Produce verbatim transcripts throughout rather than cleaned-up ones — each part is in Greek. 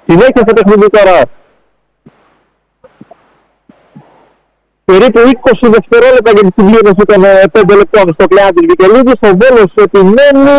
Συνέχεια στο παιχνίδι τώρα. Περίπου είκοσι δευτερόλεπτα για τη συμπλήρωση των πέντε λεπτών στο Κλεάνθης Βικελίδης. Ο Βόλος επιμένει.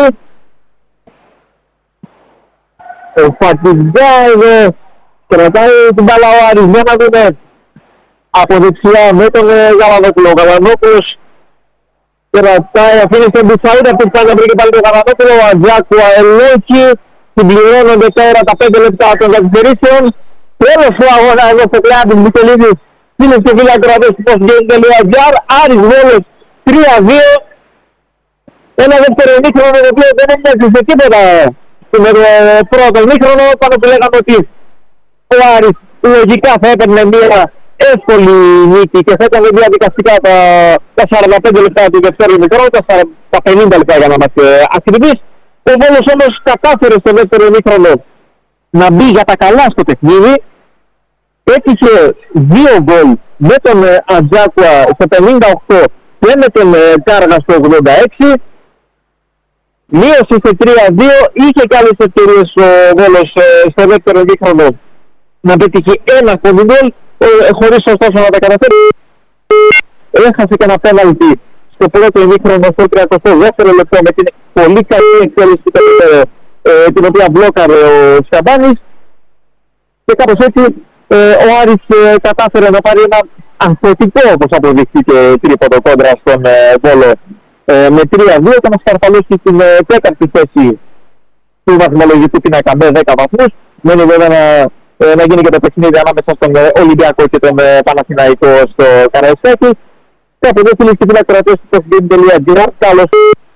Ο Φατιζιά εδώ κρατάει την μπάλα ο Άρης. Για να δούμε από δεξιά με τον Γαλανόπουλο. Ο Γαλανόπουλος κρατάει, αφήνει στον Μπισαούρα, αυτός πάει να βρει και πάλι τον Γαλανόπουλο. Ο Αζάκου Αελόκη. Συμπληρώνονται τώρα τα πέντε λεπτά των καθυστερήσεων. Τέλος του αγώνα εδώ στο Κλεάνθης Βικελίδης. Φίλες και φίλοι ακροατές του postgame.gr. Άρης Βόλος τρία δύο. Ένα δεύτερο ημίχρονο το οποίο δεν έμοιαζε σε τίποτα στο πρώτο ημίχρονο, πάνω που λέγαμε ότι ο Άρης λογικά θα έπαιρνε μια εύκολη νίκη και θα ήταν διαδικαστικά τα, τα σαράντα πέντε λεπτά του δεύτερου ημίχρονου, τα, τα πενήντα λεπτά για να είμαστε ακριβείς. Ο Βόλος όμως κατάφερε στο δεύτερο ημίχρονο να μπει για τα καλά στο παιχνίδι. Έτυχε δύο γκολ με τον Ατζάκουα στο πενήντα οκτώ και με τον Κάργα στο ογδόντα έξι. Μείωσε σε τρία δύο, είχε και άλλες ευκαιρίες ο Βόλος στο δεύτερο ημίχρονο να πετύχει ένα ακόμη γκολ, χωρίς ωστόσο να τα καταφέρει. Έχασε και ένα πέναλτι στο πρώτο ημίχρονο στο τριακοστό δεύτερο λεπτό με την πολύ καλή εκτέλεση του τελευταίου, την οποία μπλόκαρε ο Σαμπάνης, και κάπως έτσι Ε, ο Άρης ε, κατάφερε να πάρει ένα ανθωτικό, όπως αποδείχθηκε, τρίποντο κόντρα στον ε, Βόλο ε, με τρία δύο και να σκαρφαλώσει στην ε, τέταρτη θέση του βαθμολογικού πίνακα με δέκα βαθμούς. Μένει βέβαια να, ε, να γίνει και το παιχνίδι ανάμεσα στον ε, Ολυμπιακό και τον ε, Παναθηναϊκό στο Καραϊσκάκη. Και από εδώ, φίλες και φίλοι ακροατές του postgame.gr, καλώς